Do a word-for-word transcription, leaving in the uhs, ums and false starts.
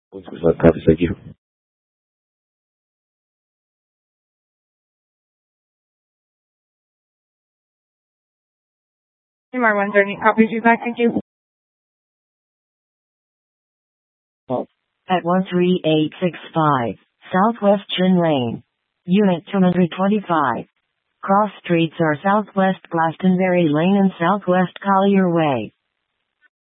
Copy, thank you. M R one thirty, copy feedback, thank you. At one three eight six five, Southwest Chin Lane. Unit two hundred twenty-five. Cross streets are Southwest Glastonbury Lane and Southwest Collier Way.